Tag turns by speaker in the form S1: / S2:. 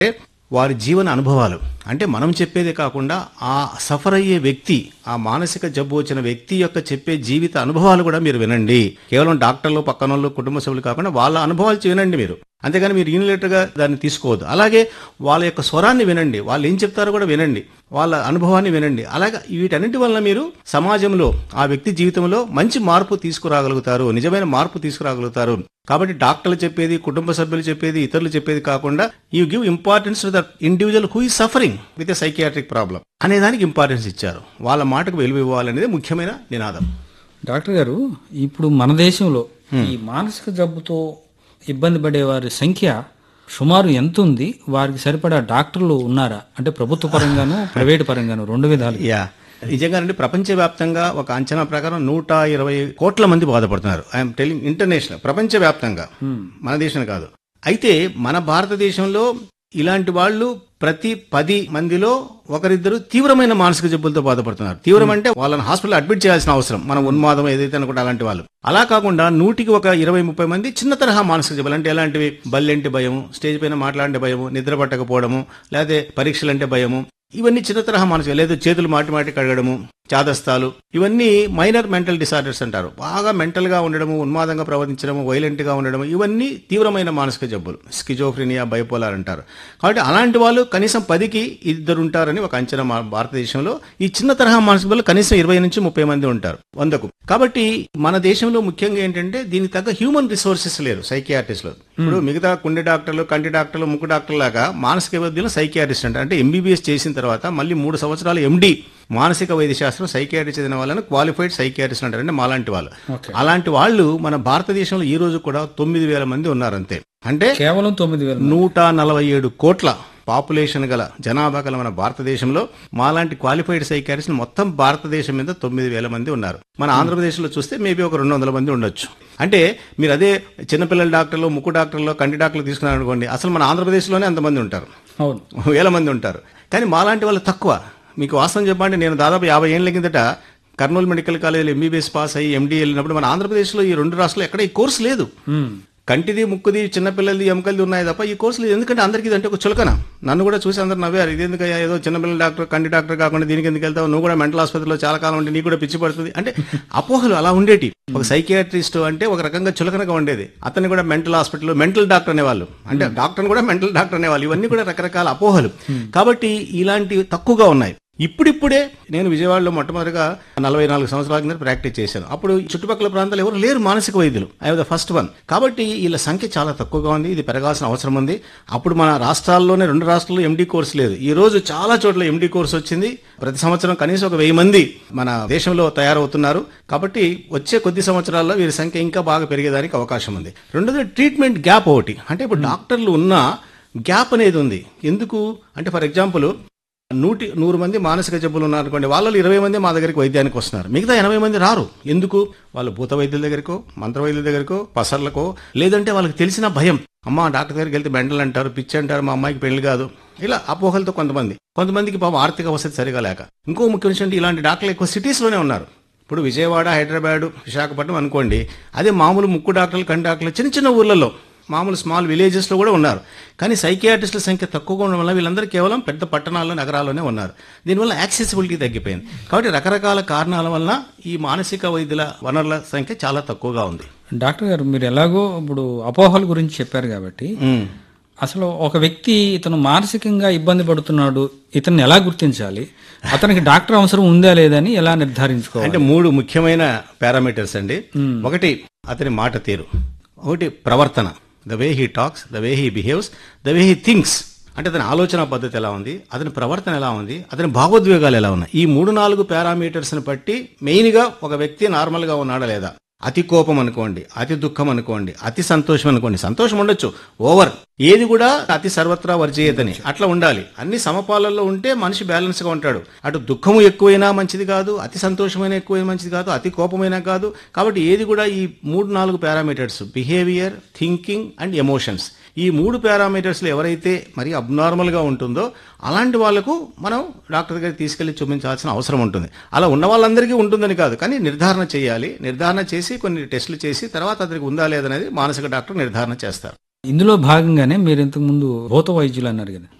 S1: వారి జీవన అనుభవాలు. అంటే మనం చెప్పేదే కాకుండా ఆ సఫర్ అయ్యే వ్యక్తి, ఆ మానసిక జబ్బు వచ్చిన వ్యక్తి యొక్క చెప్పే జీవిత అనుభవాలు కూడా మీరు వినండి. కేవలం డాక్టర్లు, పక్కనోళ్ళు, కుటుంబ సభ్యులు కాకుండా వాళ్ళ అనుభవాలు వినండి మీరు. అంతేగాని మీరు యూనిలేటర్గా దాన్ని తీసుకోవద్దు. అలాగే వాళ్ళ యొక్క స్వరాన్ని వినండి, వాళ్ళు ఏం చెప్తారో కూడా వినండి, వాళ్ళ అనుభవాన్ని వినండి. అలాగే వీటన్నిటి వలన మీరు సమాజంలో ఆ వ్యక్తి జీవితంలో మంచి మార్పు తీసుకురాగలుగుతారు, నిజమైన మార్పు తీసుకురాగలుగుతారు. కాబట్టి డాక్టర్లు చెప్పేది, కుటుంబ సభ్యులు చెప్పేది, ఇతరులు చెప్పేది కాకుండా you give importance to the individual who is suffering with a psychiatric problem అనే దానికి ఇంపార్టెన్స్ ఇచ్చారు. వాళ్ళ మాటకు విలువ ఇవ్వాలనేది ముఖ్యమైన నినాదం.
S2: డాక్టర్ గారు, ఇప్పుడు మన దేశంలో ఈ మానసిక జబ్బుతో ఇబ్బంది పడే వారి సంఖ్య సుమారు ఎంత ఉంది? వారికి సరిపడా డాక్టర్లు ఉన్నారా? అంటే ప్రభుత్వ పరంగాను, ప్రైవేట్ పరంగాను, రెండు విధాలు.
S1: నిజంగానండి, ప్రపంచవ్యాప్తంగా ఒక అంచనా ప్రకారం 120 కోట్ల మంది బాధపడుతున్నారు. ఐఎమ్ టెలింగ్ ఇంటర్నేషనల్, ప్రపంచవ్యాప్తంగా, మన దేశం కాదు. అయితే మన భారతదేశంలో ఇలాంటి వాళ్ళు ప్రతి 10 మందిలో ఒకరిద్దరు తీవ్రమైన మానసిక జబ్బులతో బాధపడుతున్నారు. తీవ్రం అంటే వాళ్ళని హాస్పిటల్ అడ్మిట్ చేయాల్సిన అవసరం, మనం ఉన్మాదం ఏదైతే అనుకుంటే అలాంటి వాళ్ళు. అలా కాకుండా 100కి ఒక 20-30 మంది చిన్న తరహా మానసిక జబ్బులు. అంటే ఎలాంటివి? బల్లెంటి భయము, స్టేజ్ పైన మాట్లాడే భయము, నిద్ర పట్టకపోవడము, లేకపోతే పరీక్షలంటే భయము, ఇవన్నీ చిన్న తరహా మానసిక. లేదా చేతులు మాటి కడగడము, చాదస్తాలు, ఇవన్నీ మైనర్ మెంటల్ డిసార్డర్స్ అంటారు. బాగా మెంటల్ గా ఉండడము, ఉన్మాదంగా ప్రవర్తించడము, వైలెంట్ గా ఉండడము, ఇవన్నీ తీవ్రమైన మానసిక జబ్బులు, స్కిజోఫ్రెనియా, బైపోలార్ అంటారు. కాబట్టి అలాంటి వాళ్ళు కనీసం 10కి 2 ఉంటారని ఒక అంచనా. భారతదేశంలో ఈ చిన్న తరహా మానసిక జబ్బులు కనీసం 20 నుంచి 30 మంది ఉంటారు 100కు. కాబట్టి మన దేశంలో ముఖ్యంగా ఏంటంటే దీనికి తగ్గ హ్యూమన్ రిసోర్సెస్ లేరు సైకియాట్రిస్ట్ లో. ఇప్పుడు మిగతా గుండె డాక్టర్లు, కంటి డాక్టర్లు, ముక్కు డాక్టర్ లాగా మానసిక వైద్యులు సైకియాట్రిస్ట్ అంటే ఎంబీబీఎస్ చేసిన తర్వాత మళ్ళీ 3 సంవత్సరాలు ఎండి మానసిక వైద్య శాస్త్రం సైకియాట్రీ చదివిన వాళ్ళని క్వాలిఫైడ్ సైకియాట్రిస్ట్ అంటారు. అంటే మాలాంటి వాళ్ళు. అలాంటి వాళ్ళు మన భారతదేశంలో ఈ రోజు కూడా 9,000 మంది ఉన్నారు అంతే. అంటే
S2: కేవలం 9,000.
S1: 147 కోట్ల పాపులేషన్ గల జనాభా గల మన భారతదేశంలో మాలాంటి క్వాలిఫైడ్ సైకియాట్రిస్ట్ మొత్తం భారతదేశం మీద 9,000 మంది ఉన్నారు. మన ఆంధ్రప్రదేశ్లో చూస్తే మేబీ ఒక 200 మంది ఉండొచ్చు. అంటే మీరు అదే చిన్నపిల్లల డాక్టర్లు, ముక్కు డాక్టర్లు, కంటి డాక్టర్లు తీసుకున్నారనుకోండి, అసలు మన ఆంధ్రప్రదేశ్లోనే అంతమంది ఉంటారు, 1000 మంది ఉంటారు. కానీ మాలాంటి వాళ్ళు తక్కువ. మీకు వాస్తవం చెప్పండి, నేను దాదాపు 50 ఏళ్ల కిందట కర్నూలు మెడికల్ కాలేజీలో ఎంబీబీఎస్ పాస్ అయ్యి ఎండీ వెళ్ళినప్పుడు మన ఆంధ్రప్రదేశ్లో ఈ 2 రాష్ట్రాల్లో ఎక్కడ ఈ కోర్సు లేదు. కంటిది, ముక్కుది, చిన్నపిల్లలది, ఎముకలది ఉన్నాయి తప్ప ఈ కోర్సు లేదు. ఎందుకంటే అందరికీ ఇదంటే ఒక చులకన. నన్ను కూడా చూసి అందరు నవ్వారు, ఇది ఎందుకు ఏదో చిన్నపిల్లల డాక్టర్, కంటి డాక్టర్ కాకుండా దీనికి ఎందుకు వెళ్తావు, నువ్వు కూడా మెంటల్ ఆసుపత్రిలో చాలా కాలం ఉంటే నీకు కూడా పిచ్చి పడుతుంది అంటే అపోహలు అలా ఉండేటి. ఒక సైకియాట్రిస్ట్ అంటే ఒక రకంగా చులకనగా ఉండేది. అతన్ని కూడా మెంటల్ హాస్పిటల్లో మెంటల్ డాక్టర్ అనేవాళ్ళు, అంటే డాక్టర్ని కూడా మెంటల్ డాక్టర్ అనేవాళ్ళు. ఇవన్నీ కూడా రకరకాల అపోహలు. కాబట్టి ఇలాంటివి తక్కువగా ఉన్నాయి. ఇప్పుడిప్పుడే నేను విజయవాడలో మొట్టమొదటిగా 44 సంవత్సరాల కింద ప్రాక్టీస్ చేశాను. అప్పుడు చుట్టుపక్కల ప్రాంతాలు ఎవరు లేరు మానసిక వైద్యులు. I was the first one. కాబట్టి వీళ్ళ సంఖ్య చాలా తక్కువగా ఉంది. ఇది పెరగాల్సిన అవసరం ఉంది. అప్పుడు మన రాష్ట్రాల్లోనే 2 రాష్ట్రాల్లో ఎండీ కోర్సు లేదు. ఈ రోజు చాలా చోట్ల ఎండీ కోర్సు వచ్చింది. ప్రతి సంవత్సరం కనీసం ఒక 1000 మంది మన దేశంలో తయారవుతున్నారు. కాబట్టి వచ్చే కొద్ది సంవత్సరాల్లో వీరి సంఖ్య ఇంకా బాగా పెరిగేదానికి అవకాశం ఉంది. రెండోది ట్రీట్మెంట్ గ్యాప్ ఒకటి. అంటే ఇప్పుడు డాక్టర్లు ఉన్న గ్యాప్ అనేది ఉంది. ఎందుకు అంటే ఫర్ ఎగ్జాంపుల్ 100 మంది మానసిక జబ్బులు ఉన్నారనుకోండి, వాళ్ళలో 20 మంది మా దగ్గరికి వైద్యానికి వస్తున్నారు, మిగతా 80 మంది రారు. ఎందుకు? వాళ్ళు భూత వైద్యుల దగ్గరకో, మంత్ర వైద్యుల దగ్గరకో, పసర్లకో, లేదంటే వాళ్ళకి తెలిసిన భయం, అమ్మ డాక్టర్ దగ్గరికి వెళ్తే మెంటల్ అంటారు, పిచ్చి అంటారు, మా అమ్మాయికి పెళ్లి కాదు, ఇలా అపోహలతో కొంతమందికి పాపం ఆర్థిక వసతి సరిగా లేక. ఇంకో ముఖ్య విషయం, ఇలాంటి డాక్టర్లు ఎక్కువ సిటీస్లోనే ఉన్నారు. ఇప్పుడు విజయవాడ, హైదరాబాద్, విశాఖపట్నం అనుకోండి, అదే మామూలు ముక్కు డాక్టర్లు, కంటి డాక్టర్లు చిన్న ఊర్లలో, మామూలు స్మాల్ విలేజెస్ లో కూడా ఉన్నారు. కానీ సైకియాట్రిస్టుల సంఖ్య తక్కువగా ఉండడం వల్ల వీళ్ళందరూ కేవలం పెద్ద పట్టణాల్లో, నగరాల్లోనే ఉన్నారు. దీనివల్ల యాక్సెసిబిలిటీ తగ్గిపోయింది. కాబట్టి రకరకాల కారణాల వల్ల ఈ మానసిక వైద్యుల వనరుల సంఖ్య చాలా తక్కువగా ఉంది.
S2: డాక్టర్ గారు, మీరు ఎలాగో ఇప్పుడు అపోహల గురించి చెప్పారు కాబట్టి అసలు ఒక వ్యక్తి ఇతను మానసికంగా ఇబ్బంది పడుతున్నాడు, ఇతన్ని ఎలా గుర్తించాలి, అతనికి డాక్టర్ అవసరం ఉందా లేదని ఎలా నిర్ధారించుకోవాలి?
S1: అంటే 3 ముఖ్యమైన పారామీటర్స్ అండి. ఒకటి అతని మాట తీరు, ఒకటి ప్రవర్తన, the way he talks, the way he behaves, the way he thinks. అంటే అతని ఆలోచన పద్ధతి ఎలా ఉంది, అతని ప్రవర్తన ఎలా ఉంది, అతని భావోద్వేగాలు ఎలా ఉన్నాయి. ఈ 3-4 పారామీటర్స్ ని బట్టి మెయిన్ గా ఒక వ్యక్తి నార్మల్ గా ఉన్నాడా లేదా. అతి కోపం అనుకోండి, అతి దుఃఖం అనుకోండి, అతి సంతోషం అనుకోండి. సంతోషం ఉండొచ్చు, ఓవర్, ఏది కూడా అతి సర్వత్రా వర్జేయదని అట్లా ఉండాలి. అన్ని సమపాలల్లో ఉంటే మనిషి బ్యాలెన్స్ గా ఉంటాడు. అటు దుఃఖము ఎక్కువైనా మంచిది కాదు, అతి సంతోషమైన ఎక్కువైనా మంచిది కాదు, అతి కోపమైనా కాదు. కాబట్టి ఏది కూడా ఈ 3-4 parameters, behaviour, thinking and emotions, ఈ 3 పారామీటర్స్ లో ఎవరైతే మరి అబ్నార్మల్ గా ఉంటుందో అలాంటి వాళ్లకు మనం డాక్టర్ దగ్గరికి తీసుకెళ్లి చూపించాల్సిన అవసరం ఉంటుంది. అలా ఉన్న వాళ్ళందరికీ ఉంటుందని కాదు, కానీ నిర్ధారణ చేయాలి. నిర్ధారణ చేసి కొన్ని టెస్టులు చేసి తర్వాత అతనికి ఉందా లేదనేది మానసిక డాక్టర్ నిర్ధారణ చేస్తారు.
S2: ఇందులో భాగంగానే మీరు ఇంతకు ముందు భూత వైద్యులు అన్నారు కదా,